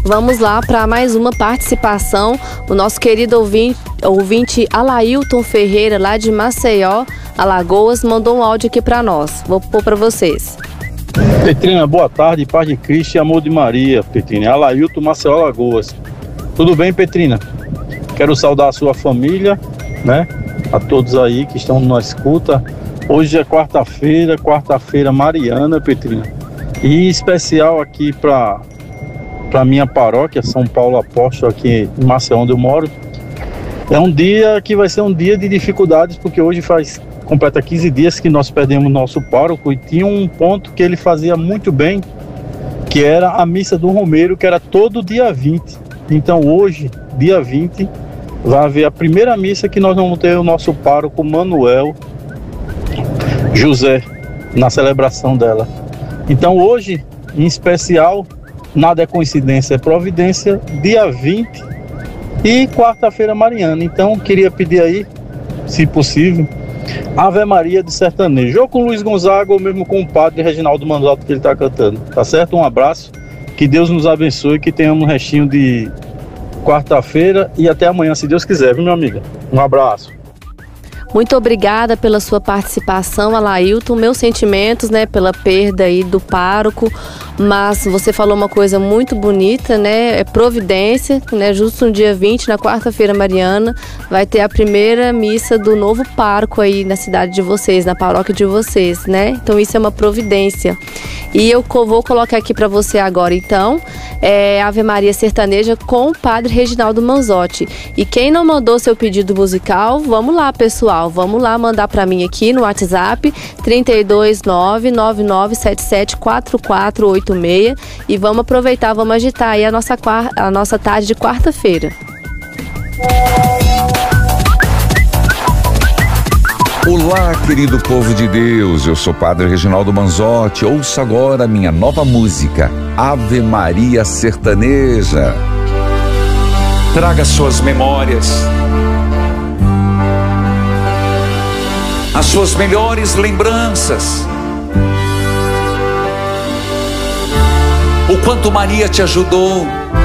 Vamos lá para mais uma participação. O nosso querido ouvinte Alailton Ferreira, lá de Maceió, Alagoas, mandou um áudio aqui para nós. Vou pôr para vocês. Petrina, boa tarde, paz de Cristo e amor de Maria, Petrina. Alailton, Maceió, Alagoas. Tudo bem, Petrina? Quero saudar a sua família, né? A todos aí que estão na escuta. Hoje é quarta-feira mariana, Petrina. E especial aqui para minha paróquia, São Paulo Apóstolo, aqui em Maceió, onde eu moro. É um dia que vai ser um dia de dificuldades, porque hoje completa 15 dias que nós perdemos nosso pároco, e tinha um ponto que ele fazia muito bem, que era a missa do Romeiro, que era todo dia 20. Então hoje, dia 20, vai haver a primeira missa que nós vamos ter o nosso pároco Manuel José, na celebração dela. Então hoje, em especial, nada é coincidência, é providência, dia 20 e quarta-feira mariana. Então queria pedir aí, se possível, Ave Maria de sertanejo, ou com Luiz Gonzaga, ou mesmo com o padre Reginaldo Manzotti, que ele está cantando, tá certo? Um abraço, que Deus nos abençoe, que tenhamos um restinho de quarta-feira e até amanhã, se Deus quiser, viu, minha amiga? Um abraço. Muito obrigada pela sua participação, Alailton. Meus sentimentos, né, pela perda aí do pároco, mas você falou uma coisa muito bonita, né, é providência, né, justo no dia 20, na quarta-feira mariana, vai ter a primeira missa do novo pároco aí na cidade de vocês, na paróquia de vocês, né, então isso é uma providência. E eu vou colocar aqui para você agora, então, Ave Maria Sertaneja com o padre Reginaldo Manzotti. E quem não mandou seu pedido musical, vamos lá, pessoal, vamos lá mandar para mim aqui no WhatsApp 32999774486 e vamos aproveitar, vamos agitar aí a nossa tarde de quarta-feira. Olá, querido povo de Deus, eu sou o padre Reginaldo Manzotti. Ouça agora minha nova música, Ave Maria Sertaneja. Traga suas memórias, as suas melhores lembranças, o quanto Maria te ajudou,